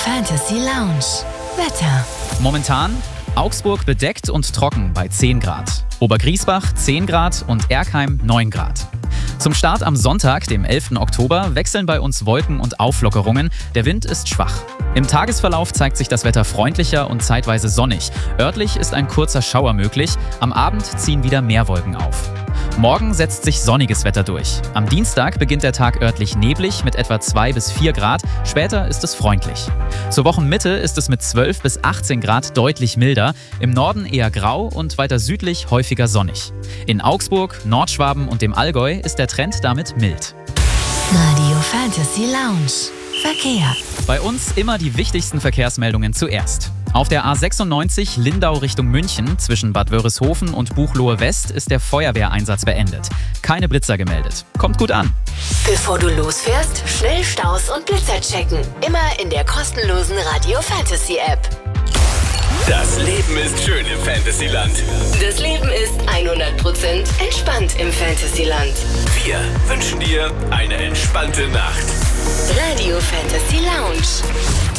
Fantasy Lounge. Wetter. Momentan Augsburg bedeckt und trocken bei 10 Grad. Obergriesbach 10 Grad und Erkheim 9 Grad. Zum Start am Sonntag, dem 11. Oktober, wechseln bei uns Wolken und Auflockerungen. Der Wind ist schwach. Im Tagesverlauf zeigt sich das Wetter freundlicher und zeitweise sonnig. Örtlich ist ein kurzer Schauer möglich. Am Abend ziehen wieder mehr Wolken auf. Morgen setzt sich sonniges Wetter durch. Am Dienstag beginnt der Tag örtlich neblig mit etwa 2 bis 4 Grad. Später ist es freundlich. Zur Wochenmitte ist es mit 12 bis 18 Grad deutlich milder. Im Norden eher grau und weiter südlich häufiger sonnig. In Augsburg, Nordschwaben und dem Allgäu ist der Trend damit mild. Radio Fantasy Lounge. Verkehr. Bei uns immer die wichtigsten Verkehrsmeldungen zuerst. Auf der A96 Lindau Richtung München zwischen Bad Wörishofen und Buchloe West ist der Feuerwehreinsatz beendet. Keine Blitzer gemeldet. Kommt gut an. Bevor du losfährst, schnell Staus und Blitzer checken. Immer in der kostenlosen Radio Fantasy App. Das Leben ist schön im Fantasyland. Das Leben ist 100% entspannt im Fantasyland. Wir wünschen dir eine entspannte Nacht. Radio Fantasy Lounge.